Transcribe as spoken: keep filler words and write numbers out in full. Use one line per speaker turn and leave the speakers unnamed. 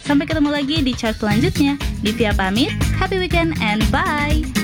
Sampai ketemu lagi di chart selanjutnya. Divya pamit, happy weekend and bye!